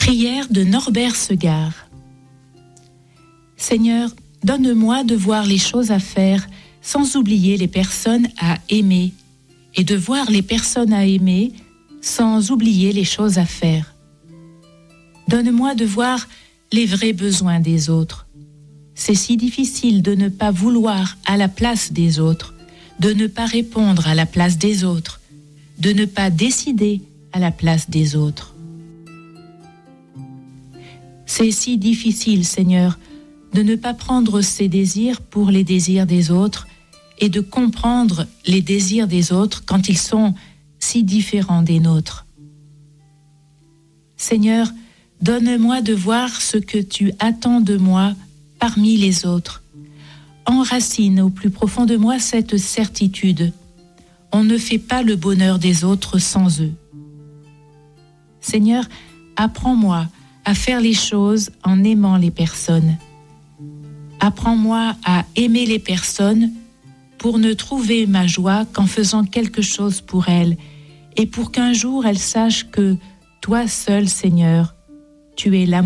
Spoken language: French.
Prière de Norbert Segard. Seigneur, donne-moi de voir les choses à faire sans oublier les personnes à aimer et de voir les personnes à aimer sans oublier les choses à faire. Donne-moi de voir les vrais besoins des autres. C'est si difficile de ne pas vouloir à la place des autres, de ne pas répondre à la place des autres, de ne pas décider à la place des autres. C'est si difficile, Seigneur, de ne pas prendre ses désirs pour les désirs des autres et de comprendre les désirs des autres quand ils sont si différents des nôtres. Seigneur, donne-moi de voir ce que tu attends de moi parmi les autres. Enracine au plus profond de moi cette certitude. On ne fait pas le bonheur des autres sans eux. Seigneur, apprends-moi à faire les choses en aimant les personnes. Apprends-moi à aimer les personnes pour ne trouver ma joie qu'en faisant quelque chose pour elles et pour qu'un jour elles sachent que toi seul, Seigneur, tu es l'amour.